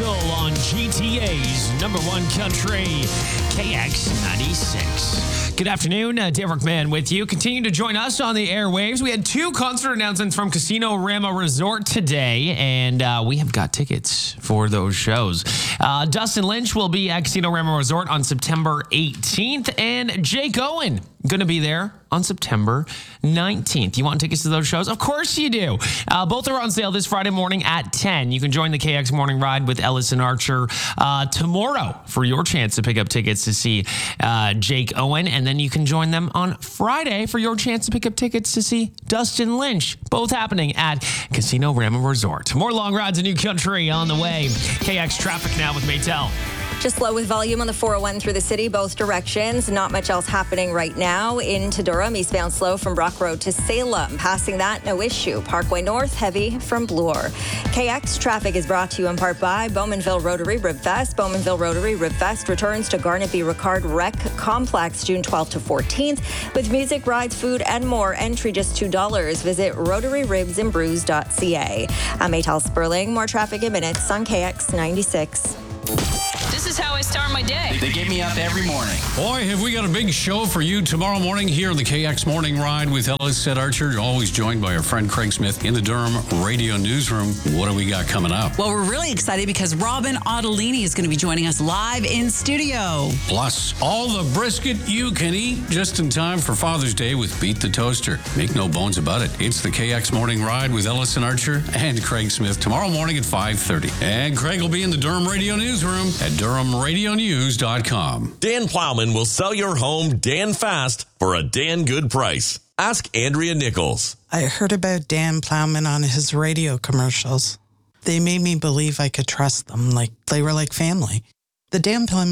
Soul on GTA's number one country, KX96. Good afternoon, Derek Mann with you. Continue to join us on the airwaves. We had two concert announcements from Casino Rama Resort today, and we have got tickets for those shows. Dustin Lynch will be at Casino Rama Resort on September 18th, and Jake Owen going to be there on September 19th. You want tickets to those shows? Of course you do. Both are on sale this Friday morning at 10. You can join the KX Morning Ride with Ellis and Archer tomorrow for your chance to pick up tickets to see Jake Owen. And then you can join them on Friday for your chance to pick up tickets to see Dustin Lynch. Both happening at Casino Rama Resort. More long rides in New Country on the way. KX traffic now with Maytel. Just slow with volume on the 401 through the city, both directions. Not much else happening right now. Into Durham, eastbound slow from Brock Road to Salem. Passing that, no issue. Parkway North, heavy from Bloor. KX traffic is brought to you in part by Bowmanville Rotary Ribfest. Bowmanville Rotary Ribfest returns to Garnaby Ricard Rec Complex June 12th to 14th with music, rides, food, and more. Entry just $2. Visit rotaryribsandbrews.ca. I'm Maytel Sperling. More traffic in minutes on KX 96. This is how I start my day. They get me up every morning. Boy, have we got a big show for you tomorrow morning here on the KX Morning Ride with Ellis and Archer. Always joined by our friend Craig Smith in the Durham Radio Newsroom. What do we got coming up? Well, we're really excited because Robin Ottolini is going to be joining us live in studio. Plus, all the brisket you can eat just in time for Father's Day with Beat the Toaster. Make no bones about it. It's the KX Morning Ride with Ellis and Archer and Craig Smith tomorrow morning at 5:30. And Craig will be in the Durham Radio Newsroom at DurhamRadioNews.com. Dan Plowman will sell your home Dan fast for a Dan good price. Ask Andrea Nichols. I heard about Dan Plowman on his radio commercials. They made me believe I could trust them, like they were like family. The Dan Plowman